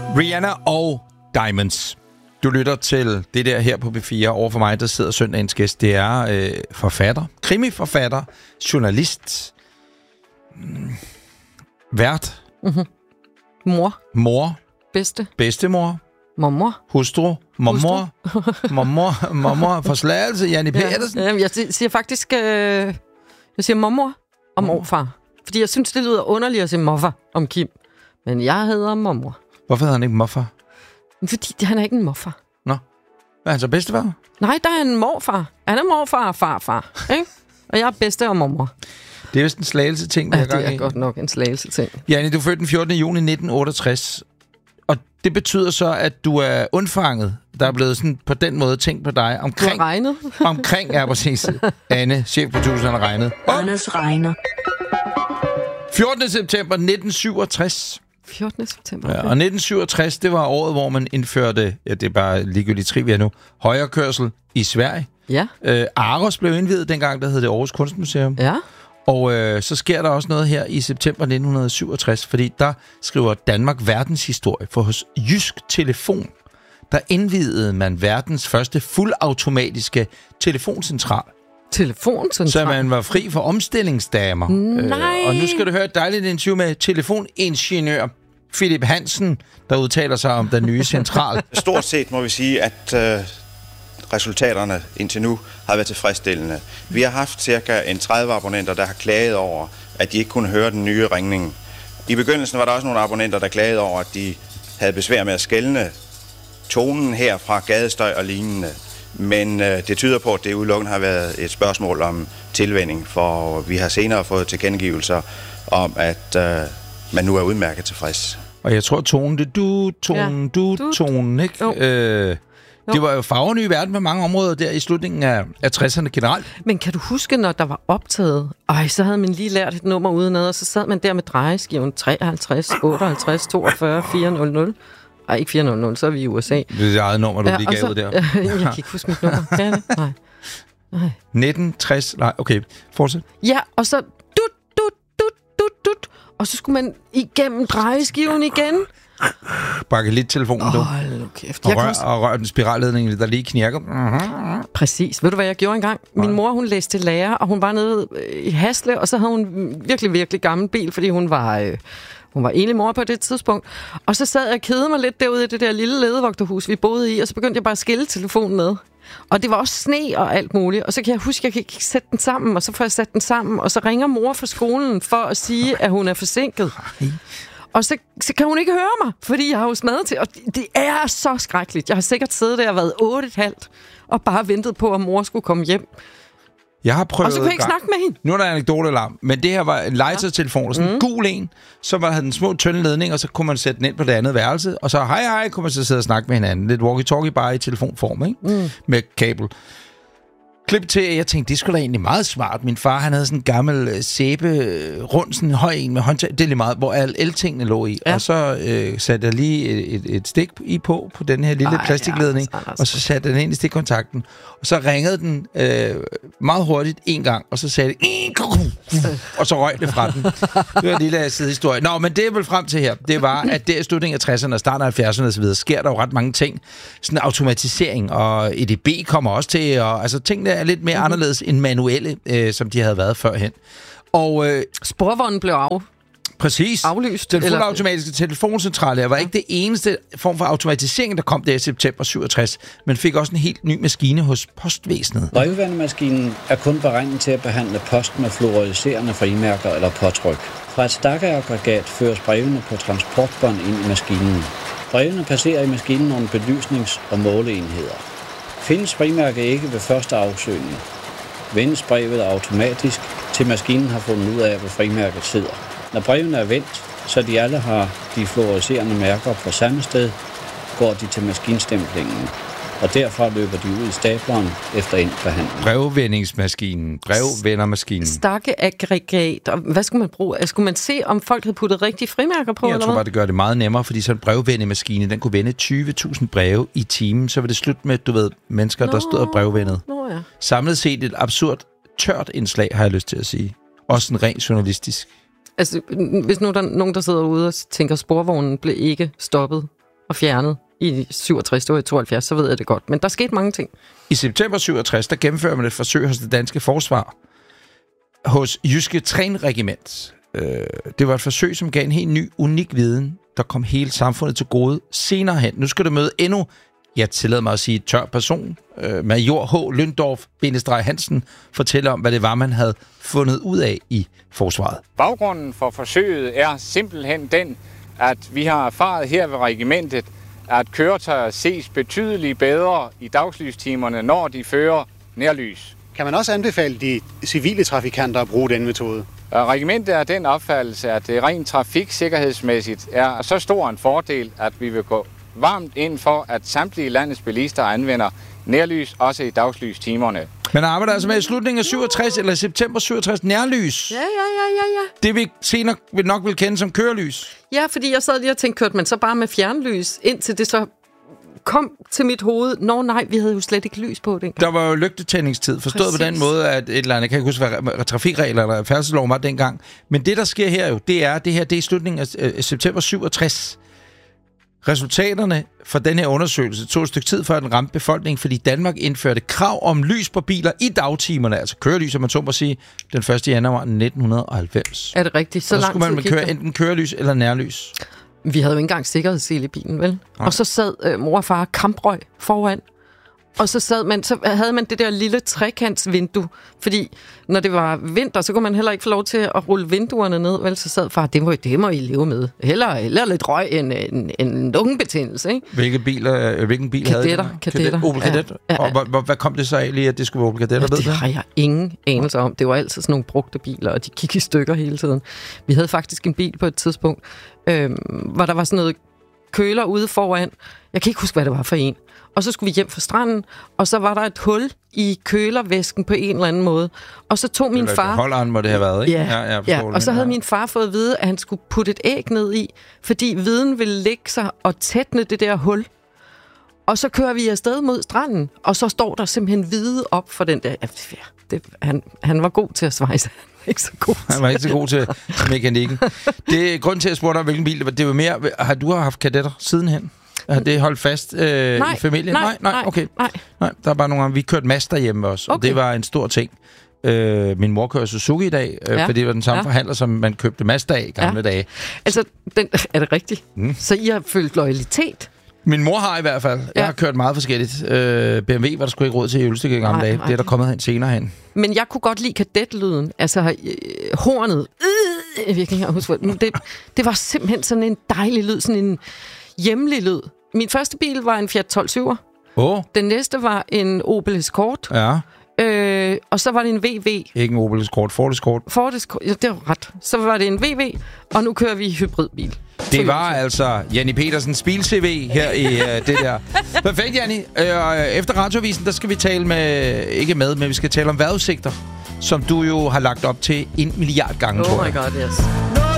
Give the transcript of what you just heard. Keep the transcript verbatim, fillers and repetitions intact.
Rihanna og Diamonds. Du lytter til det der her på B fire. Over for mig, der sidder søndagens gæst. Det er øh, forfatter, krimiforfatter, journalist, mm, vært, mm-hmm. mor, mor, bedste, bedstemor, mormor, hustru, mormor, mormor, mormor, forslagelse, Janni Pedersen. Ja, jeg siger faktisk, øh, jeg siger mormor og morfar. Fordi jeg synes, det lyder underligt at sige morfar om Kim. Men jeg hedder mormor. Hvorfor hedder han ikke morfar? Fordi han er ikke en morfar. Nå. Hvad er han så bedstefar? Nej, der er en morfar. Han er morfar og farfar. Ikke? Og jeg er bedste og mormor. Det er vist en slagelse-ting. Ja, det er godt nok en slagelse-ting. Janni, du er født den fjortende juni nitten otteogtres. Og det betyder så, at du er undfanget. Der er blevet sådan på den måde tænkt på dig. Omkring, du har regnet? omkring, ja præcis. Anne, chefproduceren, har regnet. Anders regner. fjortende september nitten syvogtres. fjortende september. Ja, og nitten syvogtres, det var året, hvor man indførte, ja, det er bare ligegyldigt trivia nu, højrekørsel i Sverige. Ja. Øh, Aros blev indviet dengang, der hed det Aarhus Kunstmuseum. Ja. Og øh, så sker der også noget her i september nitten syvogtres, fordi der skriver Danmark verdenshistorie, for hos Jysk Telefon, der indvidede man verdens første fuldautomatiske telefoncentral. Telefoncentral? Så man var fri for omstillingsdamer. Nej. Øh, og nu skal du høre et dejligt interview med telefoningeniør Philip Hansen, der udtaler sig om den nye central. Stort set må vi sige, at øh, resultaterne indtil nu har været tilfredsstillende. Vi har haft cirka en tredive abonnenter, der har klaget over, at de ikke kunne høre den nye ringning. I begyndelsen var der også nogle abonnenter, der klagede over, at de havde besvær med at skelne tonen her fra gadestøj og lignende. Men øh, det tyder på, at det udelukkende har været et spørgsmål om tilvænning, for vi har senere fået tilkendegivelser om, at øh, man nu er udmærket tilfreds. Og jeg tror, tonen, det du, tonen, ja. du, du, tonen, ikke? Jo. Øh, det var jo farverne i verden på mange områder der i slutningen af, af tresserne generelt. Men kan du huske, når der var optaget? Ej, så havde man lige lært et nummer udenad, og så sad man der med drejeskiven treoghalvtreds, otteoghalvtreds, toogfyrre, fire hundrede. Ej, ikke fire hundrede, så er vi i U S A. Det er det eget nummer, du ja, lige gav ud der. Jeg kan ikke huske mit nummer. Kan det? Nej. Nej. nitten tres, nej, okay, fortsæt. Ja, og så dut, dut, dut, dut, dut. Og så skulle man igennem drejeskiven igen. Bakke lidt telefonen, du. Hold nu kæft. Og rør, og rør den spiralledning, der lige knirker. Præcis. Ved du, hvad jeg gjorde engang? Min mor, hun læste til lærer, og hun var nede i Hasle, og så havde hun virkelig, virkelig gammel bil, fordi hun var... Øh, Hun var enlig mor på det tidspunkt. Og så sad jeg og kedede mig lidt derude i det der lille ledevogterhus, vi boede i, og så begyndte jeg bare at skille telefonen med. Og det var også sne og alt muligt. Og så kan jeg huske, at jeg kan ikke sætte den sammen, og så får jeg sat den sammen, og så ringer mor fra skolen for at sige, at hun er forsinket. Og så, så kan hun ikke høre mig, fordi jeg har jo smadret til. Og det er så skrækkeligt. Jeg har sikkert siddet der og været otte og et halvt, og bare ventet på, at mor skulle komme hjem. Jeg har prøvet... Og så kunne jeg ikke snakke med hende. Nu er der en anekdote-alarm, men det her var en legetøjstelefon, sådan en mm. gul en, så var der den små tynde ledning, og så kunne man sætte den ind på det andet værelse, og så hej hej, kunne man så sidde og snakke med hinanden. Lidt walkie-talkie bare i telefonform, ikke? Mm. Med kabel. Klip til, at jeg tænkte, det skulle da egentlig meget smart. Min far, han havde sådan en gammel sæbe, rund, sådan en høj en med håndtag, det er lige meget, hvor alle eltingene lå i. Ja. Og så øh, satte jeg lige et, et, et stik i på, på den her lille Ej, plastikledning, ja, og så satte den ind i stikkontakten. Og så ringede den øh, meget hurtigt en gang, og så sagde det, og så røg det fra den. Det var en lille sidehistorie. Nå, men det er vel frem til her, det var, at der i slutningen af tresserne og starten af halvfjerdserne og så videre, sker der jo ret mange ting. Sådan automatisering, og E D B kommer også til, og altså tingene er lidt mere mm-hmm. anderledes end manuelle, øh, som de havde været førhen. Og øh, sporvognen blev af. Præcis. Aflyst. Den fuldautomatiske telefoncentral her var ja. ikke det eneste form for automatisering, der kom der i september syvogtres, men fik også en helt ny maskine hos postvæsenet. Brevvendemaskinen er kun beregnet til at behandle post med fluoriserende frimærker eller påtryk. Fra et stakkeaggregat føres brevene på transportbånd ind i maskinen. Brevene passerer i maskinen nogle belysnings- og måleenheder. Findes frimærke ikke ved første afsøgning, vendes brevet automatisk, til maskinen har fundet ud af, hvor frimærket sidder. Når brevene er vendt, så de alle har de fluoriserende mærker på samme sted, går de til maskinstemplingen, og derfra løber de ud i stapleren efter endt behandling. Brevvendingsmaskinen, brevvendermaskinen. Stakkeaggregat, og hvad skulle man bruge? Skulle man se, om folk havde puttet rigtige frimærker på? Jeg eller tror hvad? bare, det gør det meget nemmere, fordi sådan en brevvendemaskine, den kunne vende tyve tusind breve i timen, så var det slut med, du ved, mennesker, Nå. der stod og brevvendede. Nå, ja. Samlet set et absurd tørt indslag, har jeg lyst til at sige. Også sådan rent journalistisk. Altså, hvis nu der er nogen, der sidder ude og tænker, at sporvognen blev ikke stoppet og fjernet i syvogtres, det var i tooghalvfjerds, så ved jeg det godt. Men der skete mange ting. I september syvogtres, der gennemfører man et forsøg hos det danske forsvar, hos Jyske Trænregiment. Øh, det var et forsøg, som gav en helt ny, unik viden, der kom hele samfundet til gode senere hen. Nu skal du møde endnu, jeg tillader mig at sige, tør person. Øh, Major H. Lyndorf Bindestreg Hansen fortæller om, hvad det var, man havde fundet ud af i forsvaret. Baggrunden for forsøget er simpelthen den, at vi har erfaret her ved regimentet, at køretøjer ses betydeligt bedre i dagslystimerne, når de fører nærlys. Kan man også anbefale de civile trafikanter at bruge den metode? Regimentet er den opfattelse, at det rent trafiksikkerhedsmæssigt er så stor en fordel, at vi vil gå varmt ind for, at samtlige landets bilister anvender nærlys også i dagslystimerne. Man arbejder altså med i slutningen af syvogtres eller september syvogtres nærlys. Ja, ja, ja, ja, ja. Det vi senere vil nok vil kende som kørelys. Ja, fordi jeg sad lige og tænkte, kørte man så bare med fjernlys, indtil det så kom til mit hoved. Nå nej, vi havde jo slet ikke lys på det. Der var jo lygtetændingstid, forstået Præcis. På den måde, at et eller andet, jeg kan ikke huske, hvad trafikregler eller færdselsloven var dengang. Men det, der sker her jo, det er, det her, det er i slutningen af øh, september syvogtres. Resultaterne fra den her undersøgelse tog et stykke tid, før den ramte befolkningen, fordi Danmark indførte krav om lys på biler i dagtimerne, altså kørelys, som man så må sige, den første januar nitten halvfems. Er det rigtigt? Så, så lang skulle man tid køre enten kørelys eller nærlys. Vi havde jo ikke engang sikkerhedssele i bilen, vel? Nej. Og så sad øh, mor og far kamprøg foran. Og så, sad man, så havde man det der lille trekantsvindue. Fordi når det var vinter, så kunne man heller ikke få lov til at rulle vinduerne ned. Vel, så sad far, det må, det må I leve med. Heller, heller lidt røg end en, en lungebetændelse, ikke? Hvilke biler, hvilken bil kadetter, havde det? Kadetter. Opel Kadett. Ja, ja, ja. Og hvad, hvad kom det så af lige, at det skulle være Opel Kadett? Ja, det har jeg ingen anelse om. Det var altid sådan nogle brugte biler, og de gik i stykker hele tiden. Vi havde faktisk en bil på et tidspunkt, øh, hvor der var sådan noget køler ude foran. Jeg kan ikke huske, hvad det var for en. Og så skulle vi hjem fra stranden, og så var der et hul i kølervæsken på en eller anden måde. Og så tog min far... Holderen må det have været, ikke? Ja, ja, ja. Og så havde min far fået at vide, at han skulle putte et æg ned i, fordi viden ville lægge sig og tætne det der hul. Og så kører vi afsted mod stranden, og så står der simpelthen hvide op for den der... Ja, det, han, han var god til at svejse. Ikke så god Han var ikke så god til mekanikken. Det er grunden til, at jeg spurgte dig, hvilken bil det var. Det var mere... Har du haft kadetter sidenhen? Har det holdt fast øh, nej, i familien? Nej, nej, nej, okay. Nej. nej, der er bare nogle gange, vi kørte Mazda hjemme også, okay. Og det var en stor ting. Øh, min mor kører Suzuki i dag, øh, ja. Fordi det var den samme ja. forhandler, som man købte Mazda af i gamle ja. dage. Altså, den, er det rigtigt? Mm. Så I har følt loyalitet? Min mor har i hvert fald. Ja. Jeg har kørt meget forskelligt. Øh, B M W var der sgu ikke råd til i Ølstykke i gamle nej, dage. Nej. Det er der kommet hen senere hen. Men jeg kunne godt lide kadetlyden. Altså, øh, hornet. Øh, jeg virkelig har husket. Det, det var simpelthen sådan en dejlig lyd, sådan en hjemlig lyd. Min første bil var en Fiat tolv syver. Oh. Den næste var en Opel Escort. Ja. Øh, og så var det en V V. Ikke en Opel Escort, Ford Escort. Ford Escort, ja, det var ret. Så var det en V V, og nu kører vi hybridbil. Det var altså Janni Petersens bil-C V her i uh, det der. Perfekt, Janni. Uh, efter radiovisen, der skal vi tale med, ikke med, men vi skal tale om vejrudsigter, som du jo har lagt op til en milliard gange, oh tror jeg. Oh my god, yes.